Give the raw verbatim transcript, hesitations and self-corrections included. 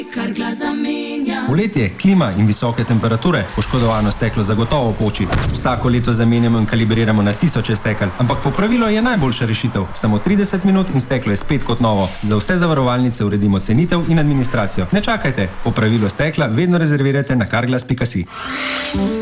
Carglass zamenja. Poletje, klima in visoke temperature, poškodovano steklo zagotovo poči. Vsako leto zamenjamo in kalibriramo na tisoče stekel, ampak popravilo je najboljša rešitev. Samo trideset minut in steklo je spet kot novo. Za vse zavarovalnice uredimo cenitev in administracijo. Ne čakajte, popravilo stekla vedno rezervirajte na carglass pika si.